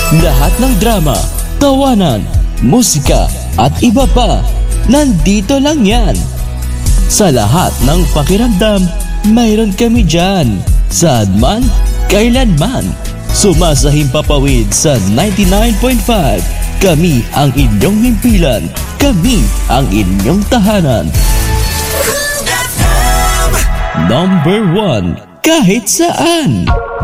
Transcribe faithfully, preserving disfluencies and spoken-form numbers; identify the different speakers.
Speaker 1: Lahat ng drama, tawanan, musika at iba pa, nandito lang yan. Sa lahat ng pakiramdam, mayroon kami dyan. Saan man, kailanman. Sumasahim papawid sa ninety-nine point five. Kami ang inyong himpilan. Kami ang inyong tahanan. Number one, kahit saan.